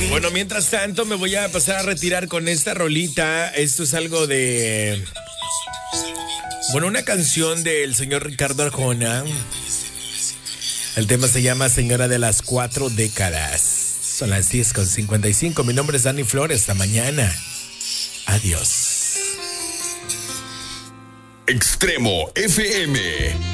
Bueno, mientras tanto me voy a pasar a retirar con esta rolita. Esto es algo de... Bueno, una canción del señor Ricardo Arjona. El tema se llama Señora de las 4 décadas. Son las 10:55. Mi nombre es Dani Flores. Hasta mañana. Adiós. Extremo FM.